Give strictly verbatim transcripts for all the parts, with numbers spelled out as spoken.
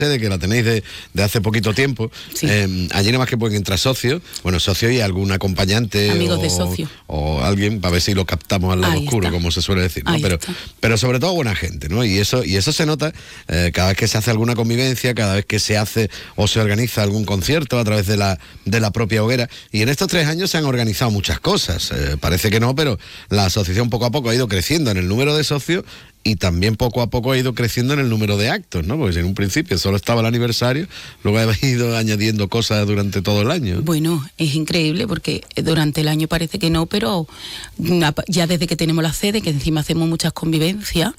de que la tenéis de, de hace poquito tiempo. Sí. Eh, allí nada más que pueden entrar socios, bueno, socios y algún acompañante. Amigos o, de socios. O alguien, para ver si lo captamos al lado Ahí oscuro, está. como se suele decir, ¿no? Ahí Pero, está. pero sobre todo buena gente, ¿no? Y eso, y eso se nota eh, cada vez que se hace alguna convivencia, cada vez que se hace o se organiza algún concierto a través de la, de la propia hoguera. Y en estos tres años se han organizado muchas cosas. Eh, parece que no, pero la asociación poco a poco ha ido creciendo en el número de socios y también poco a poco ha ido creciendo en el número de actos, ¿no? Porque si en un principio solo estaba el aniversario, luego ha ido añadiendo cosas durante todo el año. Bueno, es increíble porque durante el año parece que no, pero ya desde que tenemos la sede, que encima hacemos muchas convivencias,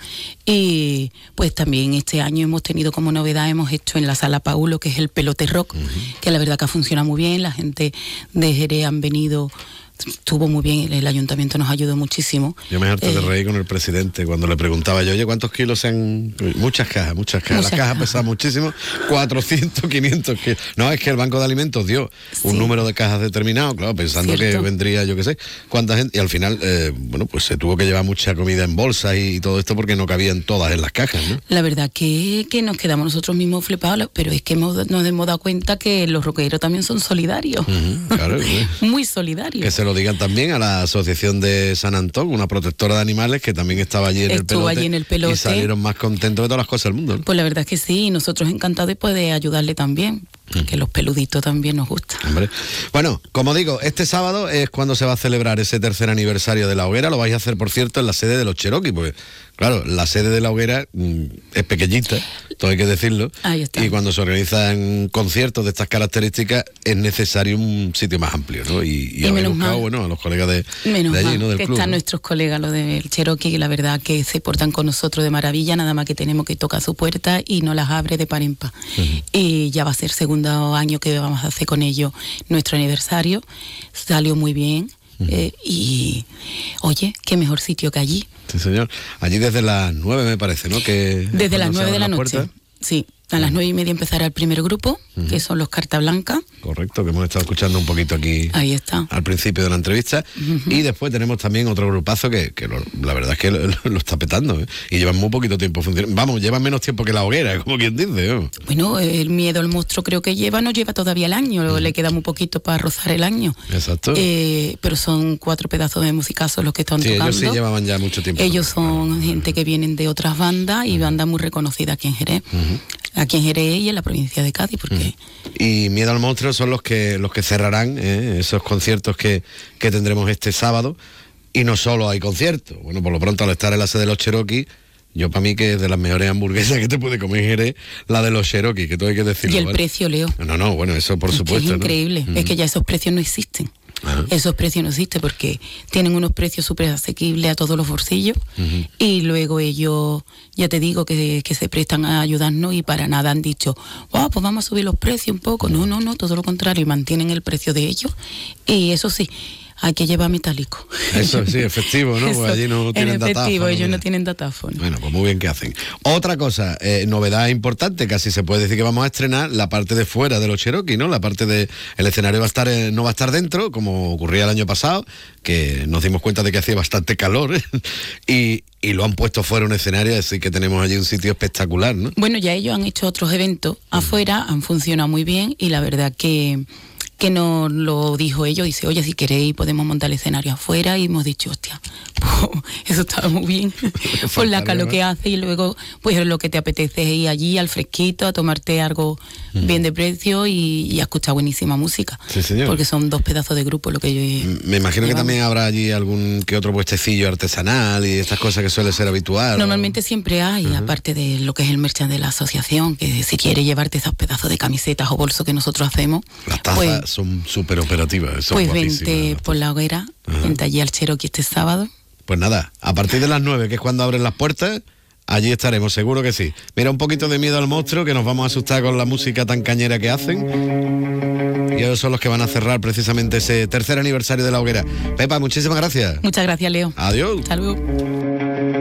y pues también este año hemos tenido como novedad, hemos hecho en la Sala Paulo, que es el pelote rock, uh-huh. que la verdad que ha funcionado muy bien, la gente de Jerez han venido... Estuvo muy bien, el ayuntamiento nos ayudó muchísimo. Yo me harté eh, de reír con el presidente cuando le preguntaba yo, oye, ¿cuántos kilos se han...? Muchas cajas, muchas cajas. Muchas Las cajas cajas. pesan muchísimo, cuatrocientos, quinientos kilos. No, es que el Banco de Alimentos dio sí. un número de cajas determinado, claro, pensando Cierto. que vendría, yo qué sé, cuánta gente, y al final, eh, bueno, pues se tuvo que llevar mucha comida en bolsas y, y todo esto porque no cabían todas en las cajas, ¿no? La verdad que, que nos quedamos nosotros mismos flipados, pero es que hemos, nos hemos dado cuenta que los roqueros también son solidarios. Uh-huh, claro, muy solidarios. Que se lo digan también a la Asociación de San Antón, una protectora de animales que también estaba allí en, el pelote, allí en el pelote y salieron más contentos de todas las cosas del mundo, ¿no? Pues la verdad es que sí, y nosotros encantados de poder ayudarle también, porque mm. los peluditos también nos gustan. Hombre. Bueno, como digo, este sábado es cuando se va a celebrar ese tercer aniversario de la hoguera. Lo vais a hacer, por cierto, en la sede de los Cherokee, porque claro, la sede de la hoguera mmm, es pequeñita, todo hay que decirlo. Ahí está. Y cuando se organizan conciertos de estas características es necesario un sitio más amplio, ¿no? Y, y, y habéis menos buscado, mal, bueno, a los colegas de, menos de allí, mal, ¿no? Del que club, están ¿no? nuestros colegas, los del Cherokee, que la verdad que se portan con nosotros de maravilla, nada más que tenemos que tocar su puerta y nos las abre de par en par. Uh-huh. Y ya va a ser segundo año que vamos a hacer con ellos nuestro aniversario. Salió muy bien. Uh-huh. Eh, y oye, qué mejor sitio que allí. Sí, señor. Allí desde las nueve me parece, ¿no? Que desde las nueve de la noche. Puerta. Sí, a las nueve y media empezará el primer grupo, uh-huh. que son los Carta Blanca. Correcto, que hemos estado escuchando un poquito aquí. Ahí está. Al principio de la entrevista. Uh-huh. Y después tenemos también otro grupazo que, que lo, la verdad es que lo, lo está petando, ¿eh? Y llevan muy poquito tiempo funcionando. Vamos, llevan menos tiempo que la hoguera, como quien dice, ¿eh? Bueno, el miedo al monstruo creo que lleva, no lleva todavía el año, uh-huh. le queda muy poquito para rozar el año. Exacto. Eh, pero son cuatro pedazos de musicazos los que están sí, tocando. Ellos sí llevaban ya mucho tiempo. Ellos son uh-huh. gente que vienen de otras bandas y uh-huh. bandas muy reconocidas aquí en Jerez. Uh-huh. Aquí en Jerez y en la provincia de Cádiz, porque... Mm. Y Miedo al Monstruo son los que los que cerrarán ¿eh? esos conciertos que, que tendremos este sábado. Y no solo hay conciertos. Bueno, por lo pronto al estar en la sede de los Cherokee, yo para mí que es de las mejores hamburguesas que te puede comer Jerez, la de los Cherokee, que todo hay que decirlo. Y el ¿vale? precio, Leo. No, no, bueno, eso por es supuesto. Que es increíble, ¿no? es que ya esos precios no existen. Ajá. Esos precios no existen porque tienen unos precios súper asequibles a todos los bolsillos uh-huh. y luego ellos, ya te digo, que, que se prestan a ayudarnos y para nada han dicho, oh, pues vamos a subir los precios un poco. No, no, no, todo lo contrario, mantienen el precio de ellos y eso sí, hay que llevar metálico. Eso sí, efectivo, ¿no? Pues allí no tienen datáfono. Efectivo, ellos no tienen datáfono. Bueno, pues muy bien que hacen. Otra cosa, eh, novedad importante, casi se puede decir que vamos a estrenar la parte de fuera de los Cherokee, ¿no? La parte de el escenario va a estar eh, no va a estar dentro, como ocurría el año pasado, que nos dimos cuenta de que hacía bastante calor, ¿eh? y y lo han puesto fuera un escenario, así que tenemos allí un sitio espectacular, ¿no? Bueno, ya ellos han hecho otros eventos afuera, han funcionado muy bien y la verdad que que nos lo dijo ellos, dice, oye, si queréis podemos montar el escenario afuera, y hemos dicho, hostia, pues, eso está muy bien, por la calor que hace, y luego, pues lo que te apetece es ir allí al fresquito, a tomarte algo mm. bien de precio y, y a escuchar buenísima música, sí, señor. Porque son dos pedazos de grupo lo que yo... Me imagino llevamos. Que también habrá allí algún que otro puestecillo artesanal y estas cosas que suele ser habitual. Normalmente ¿o? Siempre hay, uh-huh. aparte de lo que es el merchan de la asociación, que si quieres llevarte esos pedazos de camisetas o bolsos que nosotros hacemos, las tazas pues, son súper operativas. Son pues vente por la hoguera, uh-huh. vente allí al Cherokee este sábado. Pues nada, a partir de las nueve, que es cuando abren las puertas, allí estaremos, seguro que sí. Mira, un poquito de Miedo al Monstruo, que nos vamos a asustar con la música tan cañera que hacen. Y ellos son los que van a cerrar precisamente ese tercer aniversario de la hoguera. Pepa, muchísimas gracias. Muchas gracias, Leo. Adiós. Hasta luego.